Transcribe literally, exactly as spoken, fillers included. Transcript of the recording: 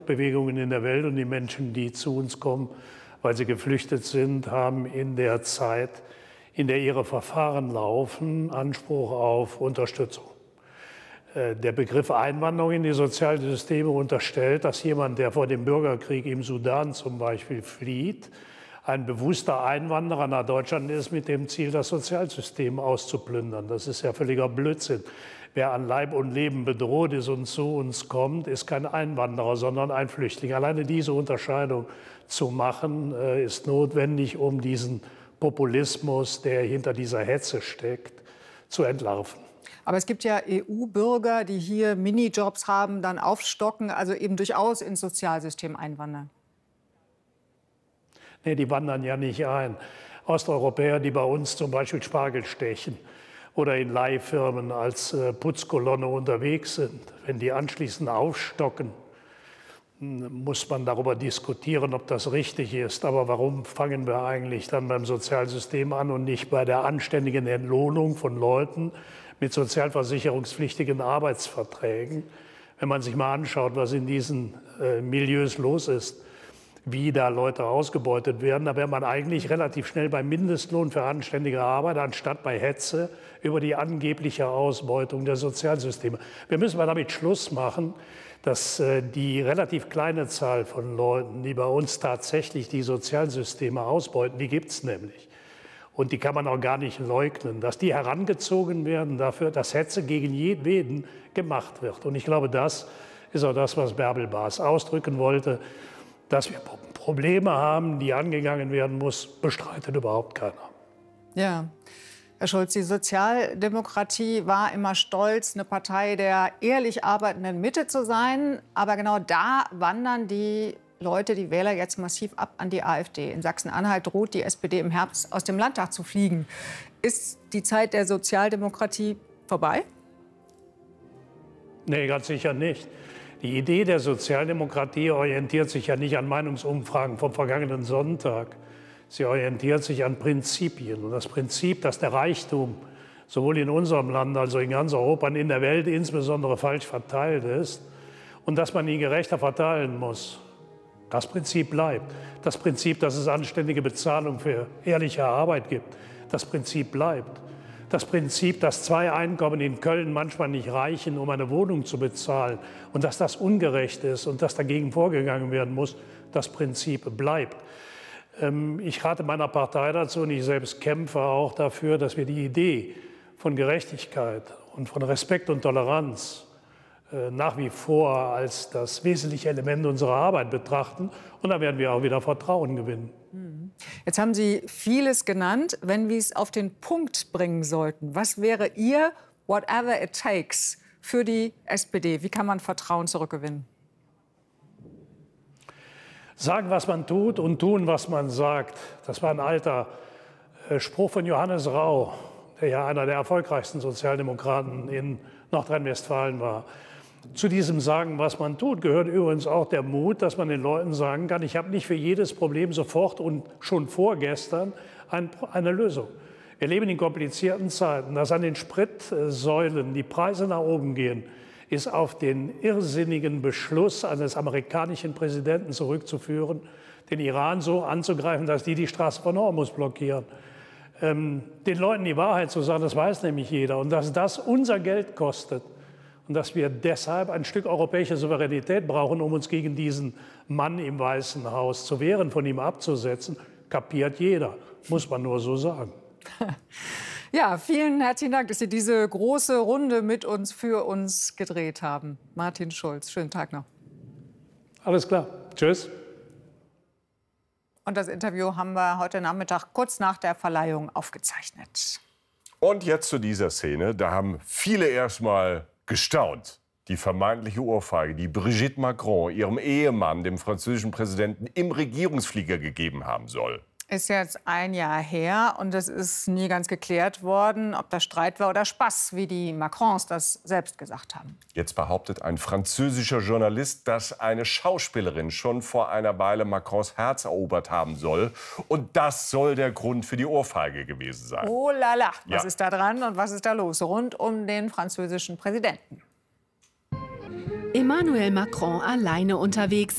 Bewegungen in der Welt und die Menschen, die zu uns kommen, weil sie geflüchtet sind, haben in der Zeit, in der ihre Verfahren laufen, Anspruch auf Unterstützung. Der Begriff Einwanderung in die Sozialsysteme unterstellt, dass jemand, der vor dem Bürgerkrieg im Sudan zum Beispiel flieht, ein bewusster Einwanderer nach Deutschland ist mit dem Ziel, das Sozialsystem auszuplündern. Das ist ja völliger Blödsinn. Wer an Leib und Leben bedroht ist und zu uns kommt, ist kein Einwanderer, sondern ein Flüchtling. Alleine diese Unterscheidung zu machen, ist notwendig, um diesen Populismus, der hinter dieser Hetze steckt, zu entlarven. Aber es gibt ja E U-Bürger, die hier Minijobs haben, dann aufstocken, also eben durchaus ins Sozialsystem einwandern. Nee, die wandern ja nicht ein. Osteuropäer, die bei uns zum Beispiel Spargel stechen oder in Leihfirmen als Putzkolonne unterwegs sind, wenn die anschließend aufstocken, muss man darüber diskutieren, ob das richtig ist. Aber warum fangen wir eigentlich dann beim Sozialsystem an und nicht bei der anständigen Entlohnung von Leuten mit sozialversicherungspflichtigen Arbeitsverträgen? Wenn man sich mal anschaut, was in diesen äh, Milieus los ist, wie da Leute ausgebeutet werden, da wäre man eigentlich relativ schnell beim Mindestlohn für anständige Arbeit, anstatt bei Hetze über die angebliche Ausbeutung der Sozialsysteme. Wir müssen mal damit Schluss machen, dass äh, die relativ kleine Zahl von Leuten, die bei uns tatsächlich die Sozialsysteme ausbeuten, die gibt es nämlich. Und die kann man auch gar nicht leugnen, dass die herangezogen werden dafür, dass Hetze gegen jeden gemacht wird. Und ich glaube, das ist auch das, was Bärbel Baas ausdrücken wollte. Dass wir Probleme haben, die angegangen werden muss, bestreitet überhaupt keiner. Ja, Herr Schulz, die Sozialdemokratie war immer stolz, eine Partei der ehrlich arbeitenden Mitte zu sein. Aber genau da wandern die Leute, die Wähler, jetzt massiv ab an die AfD. In Sachsen-Anhalt droht die S P D im Herbst aus dem Landtag zu fliegen. Ist die Zeit der Sozialdemokratie vorbei? Nee, ganz sicher nicht. Die Idee der Sozialdemokratie orientiert sich ja nicht an Meinungsumfragen vom vergangenen Sonntag. Sie orientiert sich an Prinzipien. Und das Prinzip, dass der Reichtum sowohl in unserem Land als auch in ganz Europa und in der Welt insbesondere falsch verteilt ist und dass man ihn gerechter verteilen muss, das Prinzip bleibt. Das Prinzip, dass es anständige Bezahlung für ehrliche Arbeit gibt, das Prinzip bleibt. Das Prinzip, dass zwei Einkommen in Köln manchmal nicht reichen, um eine Wohnung zu bezahlen und dass das ungerecht ist und dass dagegen vorgegangen werden muss, das Prinzip bleibt. Ich rate meiner Partei dazu und ich selbst kämpfe auch dafür, dass wir die Idee von Gerechtigkeit und von Respekt und Toleranz nach wie vor als das wesentliche Element unserer Arbeit betrachten. Und da werden wir auch wieder Vertrauen gewinnen. Jetzt haben Sie vieles genannt. Wenn wir es auf den Punkt bringen sollten, was wäre Ihr whatever it takes für die S P D? Wie kann man Vertrauen zurückgewinnen? Sagen, was man tut und tun, was man sagt. Das war ein alter Spruch von Johannes Rau, der ja einer der erfolgreichsten Sozialdemokraten in Nordrhein-Westfalen war. Zu diesem Sagen, was man tut, gehört übrigens auch der Mut, dass man den Leuten sagen kann, ich habe nicht für jedes Problem sofort und schon vorgestern ein, eine Lösung. Wir leben in komplizierten Zeiten. Dass an den Spritsäulen die Preise nach oben gehen, ist auf den irrsinnigen Beschluss eines amerikanischen Präsidenten zurückzuführen, den Iran so anzugreifen, dass die die Straße von Hormuz blockieren. Ähm, den Leuten die Wahrheit zu sagen, das weiß nämlich jeder. Und dass das unser Geld kostet. Und dass wir deshalb ein Stück europäische Souveränität brauchen, um uns gegen diesen Mann im Weißen Haus zu wehren, von ihm abzusetzen, kapiert jeder, muss man nur so sagen. Ja, vielen herzlichen Dank, dass Sie diese große Runde mit uns, für uns gedreht haben. Martin Schulz, schönen Tag noch. Alles klar, tschüss. Und das Interview haben wir heute Nachmittag kurz nach der Verleihung aufgezeichnet. Und jetzt zu dieser Szene, da haben viele erst mal gestaunt. Die vermeintliche Ohrfeige, die Brigitte Macron ihrem Ehemann, dem französischen Präsidenten, im Regierungsflieger gegeben haben soll. Ist jetzt ein Jahr her und es ist nie ganz geklärt worden, ob das Streit war oder Spaß, wie die Macrons das selbst gesagt haben. Jetzt behauptet ein französischer Journalist, dass eine Schauspielerin schon vor einer Weile Macrons Herz erobert haben soll. Und das soll der Grund für die Ohrfeige gewesen sein. Oh la la, was Ja. ist da dran und was ist da los rund um den französischen Präsidenten? Emmanuel Macron alleine unterwegs.